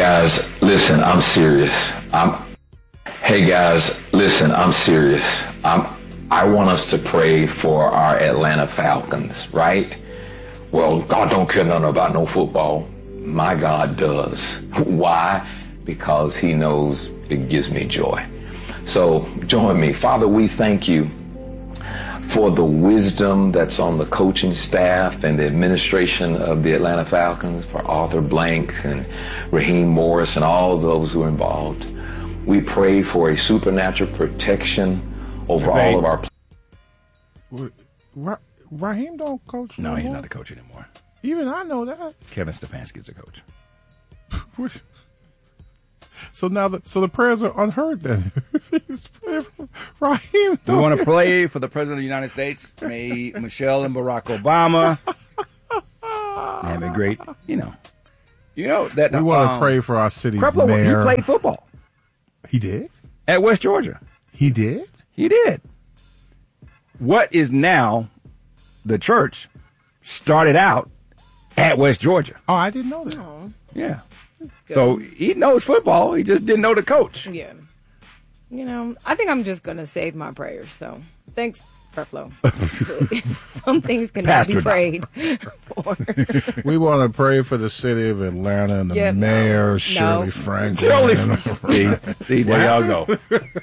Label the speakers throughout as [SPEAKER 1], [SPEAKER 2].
[SPEAKER 1] guys, listen, I'm serious. I want us to pray for our Atlanta Falcons, right? Well, God don't care nothing about no football. My God does. Why? Because he knows it gives me joy. So join me. Father, we thank you for the wisdom that's on the coaching staff and the administration of the Atlanta Falcons, for Arthur Blank and Raheem Morris and all those who are involved. We pray for a supernatural protection over all of our players.
[SPEAKER 2] Raheem don't coach
[SPEAKER 3] No,
[SPEAKER 2] anymore.
[SPEAKER 3] he's not the coach anymore.
[SPEAKER 2] Even I know that.
[SPEAKER 3] Kevin Stefanski's the coach.
[SPEAKER 2] So now the prayers are unheard then. Raheem,
[SPEAKER 3] We want to pray for the President of the United States. May Michelle and Barack Obama have a great, you know that
[SPEAKER 2] we want to pray for our city's
[SPEAKER 3] Creflo,
[SPEAKER 2] mayor.
[SPEAKER 3] he played football.
[SPEAKER 2] He did?
[SPEAKER 3] At West Georgia.
[SPEAKER 2] He did?
[SPEAKER 3] He did. What is now the church started out at West Georgia.
[SPEAKER 2] Oh, I didn't know that.
[SPEAKER 4] Oh,
[SPEAKER 3] Yeah. So he knows football. He just didn't know the coach.
[SPEAKER 4] yeah. I think I'm just going to save my prayers. So thanks, Creflo. Some things cannot
[SPEAKER 3] Pastor
[SPEAKER 4] be prayed for.
[SPEAKER 2] We want to pray for the city of Atlanta and the mayor, Shirley Franklin.
[SPEAKER 3] See, there y'all go.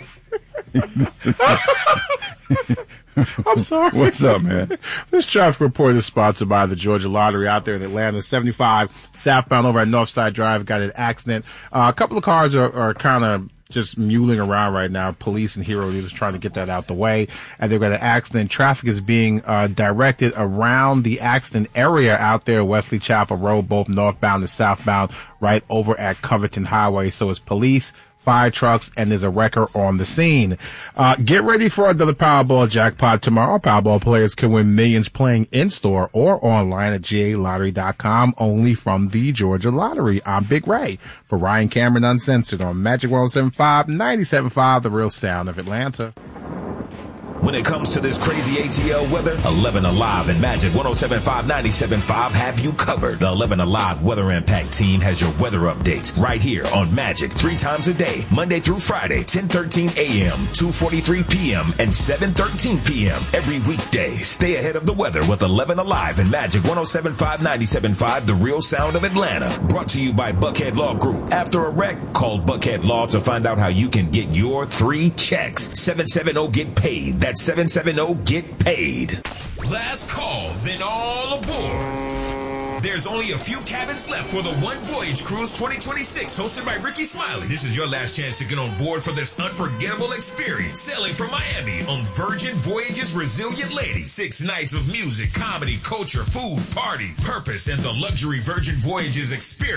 [SPEAKER 2] I'm sorry.
[SPEAKER 3] What's up, man?
[SPEAKER 2] This traffic report is sponsored by the Georgia Lottery out there in Atlanta. 75 southbound over at Northside Drive got an accident. A couple of cars are kind of just muling around right now. Police and Hero Leaders trying to get that out the way. And they've got an accident. Traffic is being directed around the accident area out there, Wesley Chapel Road, both northbound and southbound, right over at Covington Highway. So it's police, fire trucks, and there's a wrecker on the scene. Get ready for another Powerball jackpot tomorrow. Powerball players can win millions playing in-store or online at GALottery.com, only from the Georgia Lottery. I'm Big Ray for Ryan Cameron Uncensored on Magic 107.5, 97.5, the real sound of Atlanta.
[SPEAKER 5] When it comes to this crazy ATL weather, 11 Alive and Magic 107.5, 97.5 have you covered. The 11 Alive Weather Impact team has your weather updates right here on Magic 3 times a day, Monday through Friday, 10:13 a.m., 2:43 p.m., and 7:13 p.m. every weekday. Stay ahead of the weather with 11 Alive and Magic 107.5, 97.5, the real sound of Atlanta. Brought to you by Buckhead Law Group. After a wreck, call Buckhead Law to find out how you can get your 3 checks. 770-GET-PAID. That's 770-GET-PAID.
[SPEAKER 6] Last call, then all aboard. There's only a few cabins left for the One Voyage Cruise 2026, hosted by Ricky Smiley. This is your last chance to get on board for this unforgettable experience. Sailing from Miami on Virgin Voyages Resilient Lady. 6 nights of music, comedy, culture, food, parties, purpose, and the luxury Virgin Voyages experience.